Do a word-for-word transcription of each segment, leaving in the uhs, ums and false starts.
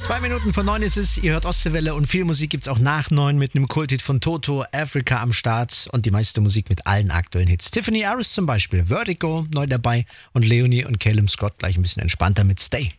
Zwei Minuten vor neun ist es, ihr hört Ostseewelle und viel Musik gibt's auch nach neun mit einem Kulthit von Toto, Africa am Start und die meiste Musik mit allen aktuellen Hits. Tiffany Harris zum Beispiel, Vertigo neu dabei und Leonie und Calum Scott gleich ein bisschen entspannter mit Stay.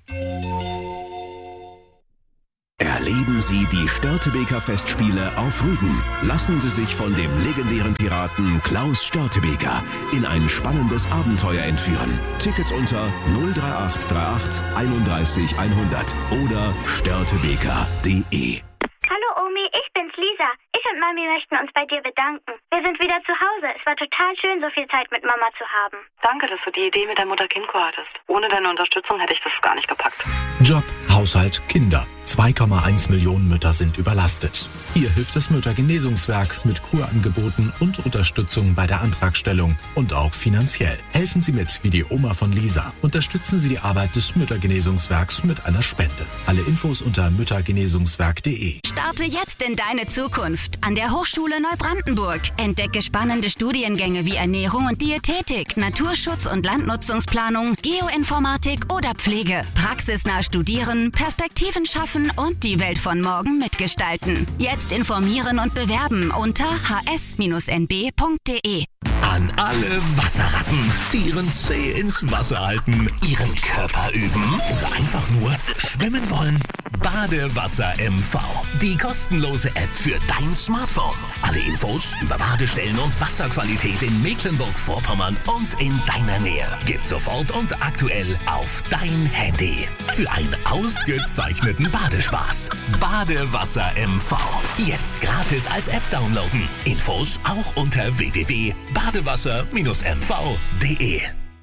Erleben Sie die Störtebeker Festspiele auf Rügen. Lassen Sie sich von dem legendären Piraten Klaus Störtebeker in ein spannendes Abenteuer entführen. Tickets unter null drei acht drei acht einunddreißig hundert oder störtebeker punkt de. Hallo Omi, ich bin's Lisa. Ich und Mami möchten uns bei dir bedanken. Wir sind wieder zu Hause. Es war total schön, so viel Zeit mit Mama zu haben. Danke, dass du die Idee mit der Mutter-Kind-Kur hattest. Ohne deine Unterstützung hätte ich das gar nicht gepackt. Job, Haushalt, Kinder. zwei Komma eins Millionen Mütter sind überlastet. Hier hilft das Müttergenesungswerk mit Kurangeboten und Unterstützung bei der Antragstellung und auch finanziell. Helfen Sie mit wie die Oma von Lisa. Unterstützen Sie die Arbeit des Müttergenesungswerks mit einer Spende. Alle Infos unter müttergenesungswerk punkt de. Starte jetzt in deine Zukunft an der Hochschule Neubrandenburg. Entdecke spannende Studiengänge wie Ernährung und Diätetik, Naturschutz und Landnutzungsplanung, Geoinformatik oder Pflege. Praxisnah studieren, Perspektiven schaffen und die Welt von morgen mitgestalten. Jetzt informieren und bewerben unter h s n b punkt de. An alle Wasserratten, die ihren Zeh ins Wasser halten, ihren Körper üben oder einfach nur schwimmen wollen. Badewasser M V, die kostenlose App für dein Smartphone. Alle Infos über Badestellen und Wasserqualität in Mecklenburg-Vorpommern und in deiner Nähe gibt's sofort und aktuell auf dein Handy. Für einen ausgezeichneten Badespaß. Badewasser M V. Jetzt gratis als App downloaden. Infos auch unter w w w punkt badewasser m v punkt de.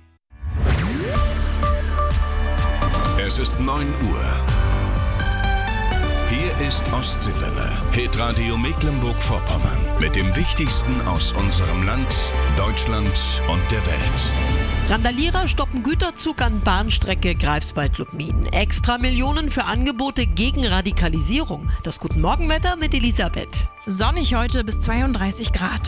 Es ist neun Uhr. Hier ist Ostseewelle, Hitradio Mecklenburg-Vorpommern. Mit dem Wichtigsten aus unserem Land, Deutschland und der Welt. Randalierer stoppen Güterzug an Bahnstrecke Greifswald-Lubmin. Extra Millionen für Angebote gegen Radikalisierung. Das Guten Morgenwetter mit Elisabeth. Sonnig heute bis zweiunddreißig Grad.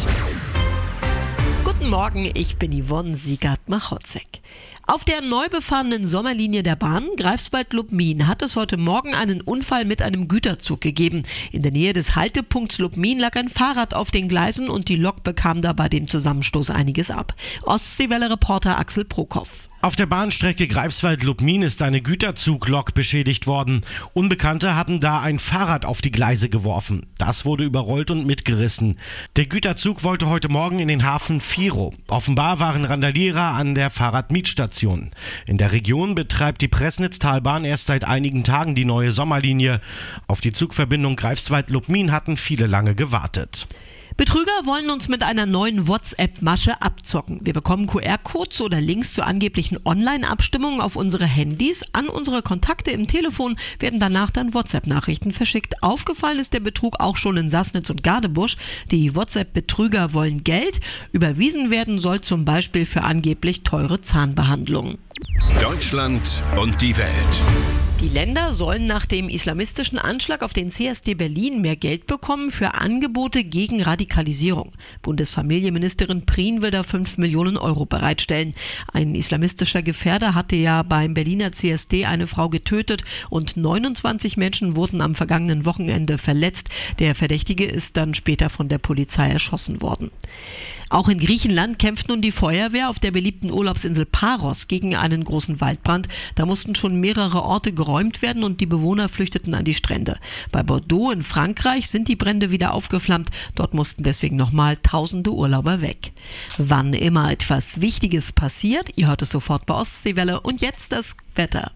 Guten Morgen, ich bin Yvonne Siegert-Machotzek. Auf der neu befahrenen Sommerlinie der Bahn Greifswald-Lubmin hat es heute Morgen einen Unfall mit einem Güterzug gegeben. In der Nähe des Haltepunkts Lubmin lag ein Fahrrad auf den Gleisen und die Lok bekam da bei dem Zusammenstoß einiges ab. Ostseewelle-Reporter Axel Prokop. Auf der Bahnstrecke Greifswald-Lubmin ist eine Güterzuglok beschädigt worden. Unbekannte hatten da ein Fahrrad auf die Gleise geworfen. Das wurde überrollt und mitgerissen. Der Güterzug wollte heute Morgen in den Hafen Viro. Offenbar waren Randalierer an der Fahrradmietstation. In der Region betreibt die Pressnitztalbahn erst seit einigen Tagen die neue Sommerlinie. Auf die Zugverbindung Greifswald-Lubmin hatten viele lange gewartet. Betrüger wollen uns mit einer neuen WhatsApp-Masche abzocken. Wir bekommen Q R-Codes oder Links zu angeblichen Online-Abstimmungen auf unsere Handys. An unsere Kontakte im Telefon werden danach dann WhatsApp-Nachrichten verschickt. Aufgefallen ist der Betrug auch schon in Sassnitz und Gadebusch. Die WhatsApp-Betrüger wollen Geld. Überwiesen werden soll zum Beispiel für angeblich teure Zahnbehandlungen. Deutschland und die Welt. Die Länder sollen nach dem islamistischen Anschlag auf den C S D Berlin mehr Geld bekommen für Angebote gegen Radikalisierung. Bundesfamilienministerin Prien will da fünf Millionen Euro bereitstellen. Ein islamistischer Gefährder hatte ja beim Berliner C S D eine Frau getötet und neunundzwanzig Menschen wurden am vergangenen Wochenende verletzt. Der Verdächtige ist dann später von der Polizei erschossen worden. Auch in Griechenland kämpft nun die Feuerwehr auf der beliebten Urlaubsinsel Paros gegen einen großen Waldbrand. Da mussten schon mehrere Orte geräumt werden und die Bewohner flüchteten an die Strände. Bei Bordeaux in Frankreich sind die Brände wieder aufgeflammt. Dort mussten deswegen nochmal tausende Urlauber weg. Wann immer etwas Wichtiges passiert, ihr hört es sofort bei Ostseewelle und jetzt das Wetter.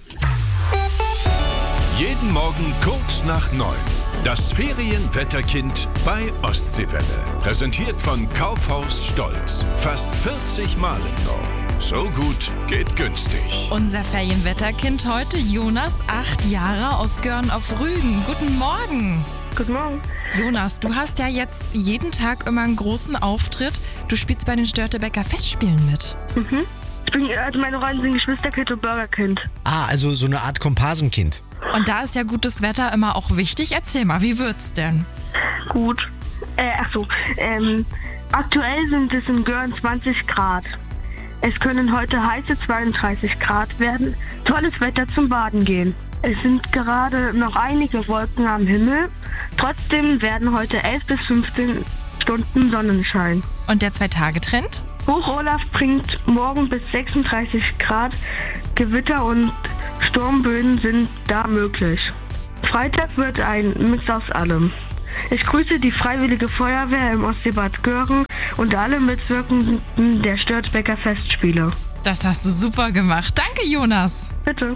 Jeden Morgen kurz nach neun. Das Ferienwetterkind bei Ostseewelle. Präsentiert von Kaufhaus Stolz. Fast vierzig Mal im Norden. So gut geht günstig. Unser Ferienwetterkind heute, Jonas, acht Jahre, aus Görn auf Rügen. Guten Morgen. Guten Morgen. Jonas, du hast ja jetzt jeden Tag immer einen großen Auftritt. Du spielst bei den Störtebeker Festspielen mit. Mhm. Ich bin, also meine Rollen sind Geschwisterkind und Bürgerkind. Ah, also so eine Art Komparsenkind. Und da ist ja gutes Wetter immer auch wichtig. Erzähl mal, wie wird's denn? Gut. Äh, ach so, ähm, aktuell sind es in Görn zwanzig Grad. Es können heute heiße zweiunddreißig Grad werden. Tolles Wetter zum Baden gehen. Es sind gerade noch einige Wolken am Himmel. Trotzdem werden heute elf bis fünfzehn Stunden Sonnenschein. Und der Zwei-Tage-Trend? Hoch Olaf bringt morgen bis sechsunddreißig Grad. Gewitter und Sturmböen sind da möglich. Freitag wird ein Mix aus allem. Ich grüße die Freiwillige Feuerwehr im Ostseebad Göhren und alle Mitwirkenden der Störtebeker Festspiele. Das hast du super gemacht. Danke, Jonas. Bitte.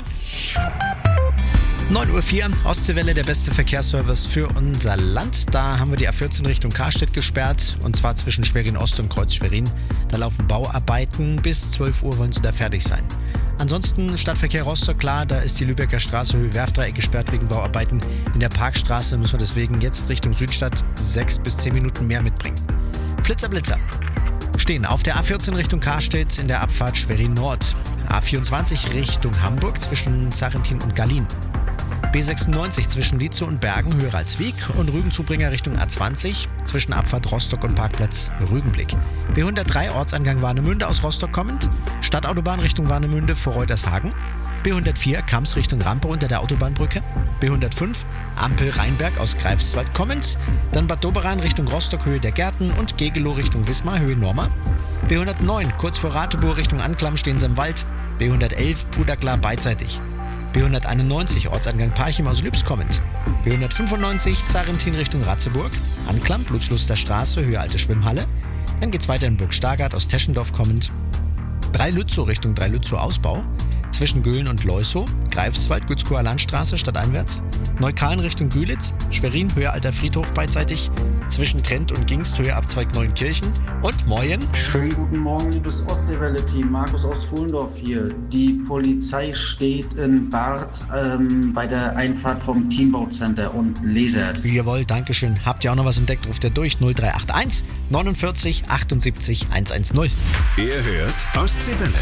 neun Uhr vier, Ostseewelle, der beste Verkehrsservice für unser Land. Da haben wir die A vierzehn Richtung Karstedt gesperrt, und zwar zwischen Schwerin Ost und Kreuz Schwerin. Da laufen Bauarbeiten, bis zwölf Uhr wollen sie da fertig sein. Ansonsten Stadtverkehr Rostock, klar, da ist die Lübecker Straße Höhe Werfdreieck gesperrt wegen Bauarbeiten. In der Parkstraße müssen wir deswegen jetzt Richtung Südstadt sechs bis zehn Minuten mehr mitbringen. Flitzer, Blitzer. Stehen auf der A vierzehn Richtung Karstedt in der Abfahrt Schwerin Nord. A vierundzwanzig Richtung Hamburg zwischen Zarentin und Gallin. B sechsundneunzig zwischen Lietzow und Bergen, Höhe Ralswiek, und Rügenzubringer Richtung A zwanzig zwischen Abfahrt Rostock und Parkplatz Rügenblick. B hundertdrei Ortsangang Warnemünde aus Rostock kommend, Stadtautobahn Richtung Warnemünde vor Reutershagen. B hundertvier Kamps Richtung Rampe unter der Autobahnbrücke. B hundertfünf Ampel Rheinberg aus Greifswald kommend, dann Bad Doberan Richtung Rostock Höhe der Gärten und Gegelow Richtung Wismar Höhe Norma. B hundertneun kurz vor Ratibor Richtung Anklam stehen sie im Wald. B hundertelf Puderklar beidseitig. B hunderteinundneunzig Ortsangang Parchim aus Lübs kommend. B hundertfünfundneunzig Zarentin Richtung Ratzeburg. Anklam Blutsluster Straße Höhe Alte Schwimmhalle. Dann geht's weiter in Burg Stargard aus Teschendorf kommend. drei Lützow Richtung drei Lützow Ausbau. Zwischen Göhlen und Leusow. Greifswald Gützkower Landstraße stadteinwärts. Neukalen Richtung Gülitz. Schwerin Höhe Alter Friedhof beidseitig. Zwischen Trent und Gingst Höhe Abzweig Neuenkirchen. Und Moyen. Schönen guten Morgen, liebes Ostseewelle-Team. Markus aus Fuhlendorf hier. Die Polizei steht in Barth ähm, bei der Einfahrt vom Teambaut-Center und lasert. Jawohl, Dankeschön. Habt ihr auch noch was entdeckt? Ruft ihr durch null drei acht eins neunundvierzig achtundsiebzig hundertzehn. Ihr hört Ostseewelle.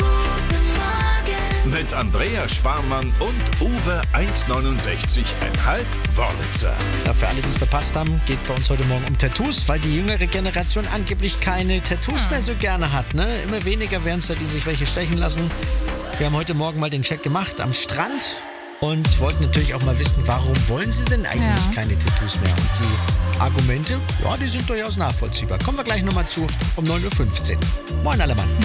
Mit Andrea Sparmann und Uwe eins neunundsechzig Komma fünf Wörlitzer. Ja, für alle, die es verpasst haben, geht bei uns heute Morgen um Tattoos, weil die jüngere Generation angeblich keine Tattoos mehr so gerne hat. Ne? Immer weniger werden es da, die sich welche stechen lassen. Wir haben heute Morgen mal den Check gemacht am Strand und wollten natürlich auch mal wissen, warum wollen sie denn eigentlich ja. keine Tattoos mehr? Und die Argumente, ja, die sind durchaus nachvollziehbar. Kommen wir gleich nochmal zu um neun Uhr fünfzehn. Moin alle Mann.